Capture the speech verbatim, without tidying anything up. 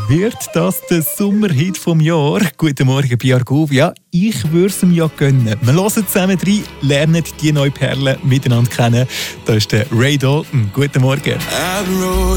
Wird das der Sommerhit vom Jahr? Guten Morgen, Pierre Gouv. Ja, ich würde es ihm ja gönnen. Wir hören zusammen rein, lernen die neue Perle miteinander kennen. Da ist der Ray Dalton. Guten Morgen.